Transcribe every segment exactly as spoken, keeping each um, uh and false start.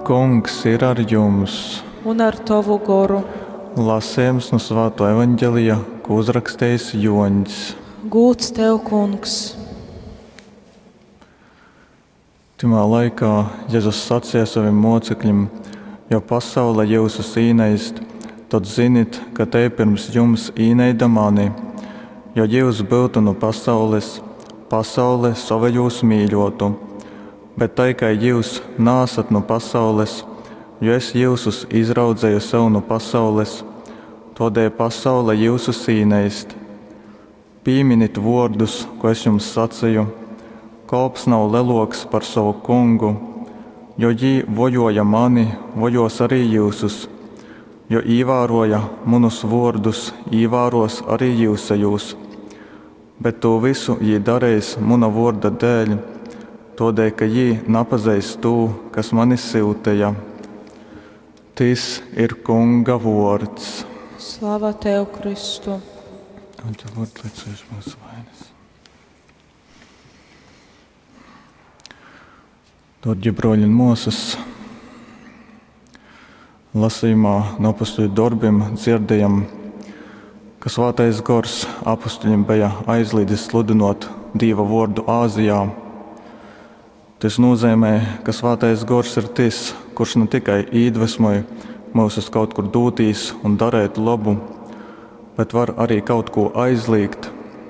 Kungs ir ar jums. Un ar tavu goru. Lasījums no Svētā evaņģēlija, ko uzrakstījis Joņs. Gūts tev, Kungs. Timā laikā Jēzus sacīja saviem mocekļiem: jo pasaule jūsus īneist, tad zinit, ka te pirms jums īneida mani. Jo jūs būtu no pasaules, pasaule savu jūs mīļotu. Bet tikai jūs nāsat no pasaules, jo es jūsus izraudzēju sev no pasaules, tādēļ pasaule jūsus īneist. Pieminit vārdus, ko es jums sacīju: kalps nav leloks par savu kungu, jo jī vojoja mani, vojos arī jūsus, jo īvēroja manus vārdus, īvēros arī jūsejus. Bet to visu jī darīs mana vārda dēļ, tādēļ, ka jī napazīst to, kas mani sūtīja. Tas ir Kunga vārds. Slava tev, Kristu. Un tev vārds liecēs mūsu vainas. Dārgie broļi un mūsas, lasījumā no apustuļu darbiem dzirdējam, ka Svētais Gars apustuļiem bija aizlīdis sludinot Dieva vārdu Āzijā. Tas nozīmē, ka Svētais Gars ir tas, kurš ne tikai iedvesmoja mūs uz kaut kur dūtīs un darēt labu, bet var arī kaut ko aizliegt.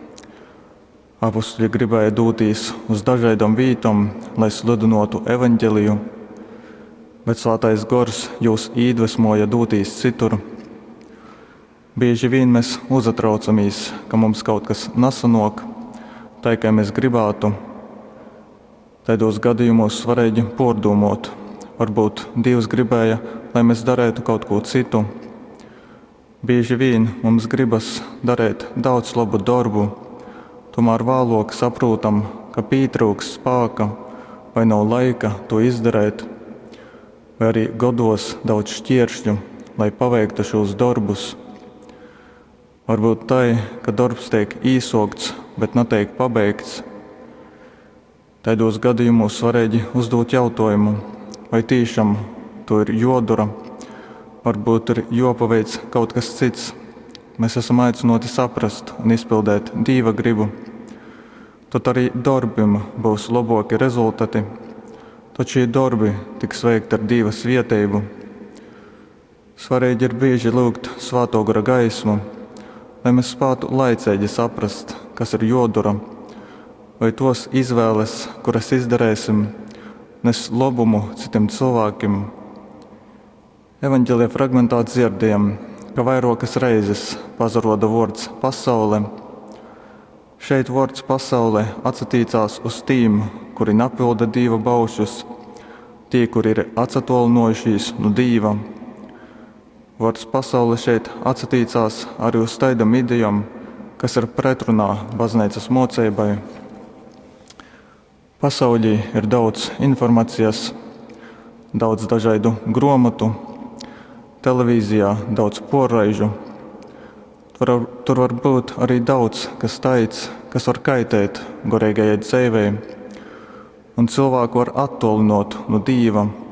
Apustuļi gribēja dūtīs uz dažādām vītām, lai sludinotu evaņģeliju, bet Svētais Gars jūs iedvesmoja dūtīs citur. Bieži vien mēs uzatraucamies, ka mums kaut kas nesanāk, tā kā mēs gribētu. Tādos gadījumos varēja pārdomāt. Varbūt Dievs gribēja, lai mēs darētu kaut ko citu. Bieži vien mums gribas darīt daudz labu darbu, tomēr vēlāk saprotam, ka pietrūks spēka vai nav laika to izdarīt, vai arī gados daudz šķēršļu, lai paveiktu šos darbus. Varbūt tā, ka darbs tiek īsokts, bet netiek pabeigts. Tādos gadījumos varēja uzdot jautājumu, vai tiešām to ir jodara, varbūt ir jopaveic kaut kas cits. Mēs esam aicināti saprast un izpildēt Dieva gribu. Tad arī darbiem būs labāki rezultāti, tad šie darbi tiks veikti ar Dieva svētību. Svarīgi ir bieži lūgt Svētā gara gaismu, lai mēs spētu laicīgi saprast, kas ir jodara, vai tos izvēles, kuras izdarēsim, nes labumu citiem cilvēkiem. Evaņģēlijā fragmentā dzirdējam, ka vairākas reizes pazaroda vārds pasaule. Šeit vārds pasaule atsatīcās uz tiem, kuri napilda Dieva baušļus, tie, kuri ir atsatolinojušies no Dieva. Vārds pasaule šeit atsatīcās arī uz tādām idejām, kas ir pretrunā baznīcas mocībai. Pasaulī ir daudz informācijas, daudz dažādu grāmatu, televīzijā daudz porraižu. Tur, tur var būt arī daudz, kas teic, kas var kaitēt garīgajai dzīvei, un cilvēku var attolinot no Dieva.